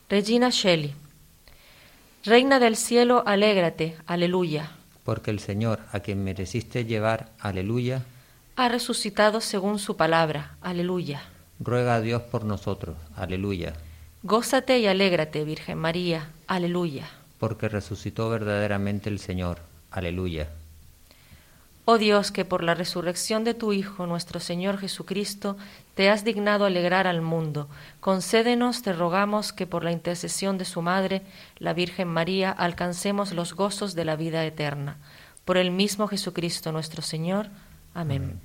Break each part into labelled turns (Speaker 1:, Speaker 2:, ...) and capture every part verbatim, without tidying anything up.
Speaker 1: Regina Shelley. Reina del cielo, alégrate, aleluya.
Speaker 2: Porque el Señor, a quien mereciste llevar, aleluya,
Speaker 1: ha resucitado según su palabra, aleluya.
Speaker 2: Ruega a Dios por nosotros, aleluya.
Speaker 1: Gózate y alégrate, Virgen María, aleluya.
Speaker 2: Porque resucitó verdaderamente el Señor, aleluya.
Speaker 1: Oh Dios, que por la resurrección de tu Hijo, nuestro Señor Jesucristo, te has dignado alegrar al mundo, concédenos, te rogamos, que por la intercesión de su Madre, la Virgen María, alcancemos los gozos de la vida eterna. Por el mismo Jesucristo nuestro Señor. Amén. Amén.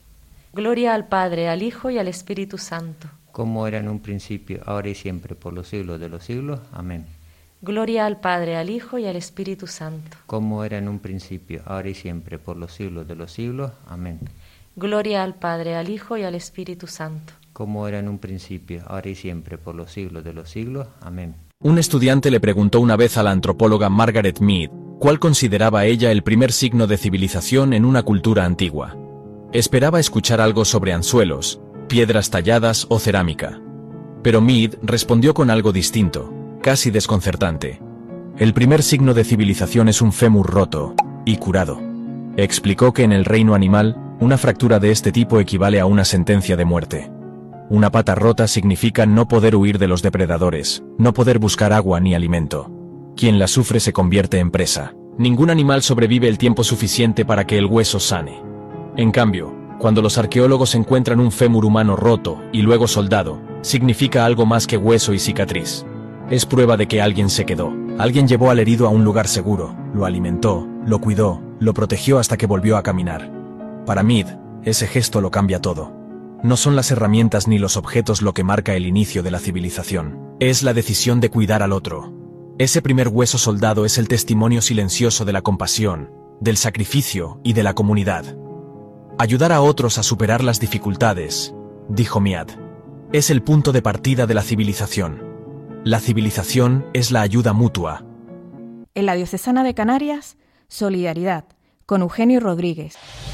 Speaker 1: Gloria al Padre, al Hijo y al Espíritu Santo.
Speaker 2: Como era en un principio, ahora y siempre, por los siglos de los siglos. Amén.
Speaker 1: Gloria al Padre, al Hijo y al Espíritu Santo.
Speaker 2: Como era en un principio, ahora y siempre, por los siglos de los siglos. Amén.
Speaker 1: Gloria al Padre, al Hijo y al Espíritu Santo.
Speaker 2: Como era en un principio, ahora y siempre, por los siglos de los siglos. Amén.
Speaker 3: Un estudiante le preguntó una vez a la antropóloga Margaret Mead cuál consideraba ella el primer signo de civilización en una cultura antigua. Esperaba escuchar algo sobre anzuelos, piedras talladas o cerámica. Pero Mead respondió con algo distinto, casi desconcertante. El primer signo de civilización es un fémur roto y curado. Explicó que en el reino animal, una fractura de este tipo equivale a una sentencia de muerte. Una pata rota significa no poder huir de los depredadores, no poder buscar agua ni alimento. Quien la sufre se convierte en presa. Ningún animal sobrevive el tiempo suficiente para que el hueso sane. En cambio, cuando los arqueólogos encuentran un fémur humano roto y luego soldado, significa algo más que hueso y cicatriz. Es prueba de que alguien se quedó. Alguien llevó al herido a un lugar seguro, lo alimentó, lo cuidó, lo protegió hasta que volvió a caminar. Para Mead, ese gesto lo cambia todo. No son las herramientas ni los objetos lo que marca el inicio de la civilización. Es la decisión de cuidar al otro. Ese primer hueso soldado es el testimonio silencioso de la compasión, del sacrificio y de la comunidad. Ayudar a otros a superar las dificultades, dijo Mead, es el punto de partida de la civilización. La civilización es la ayuda mutua.
Speaker 4: En la Diocesana de Canarias, solidaridad, con Eugenio Rodríguez.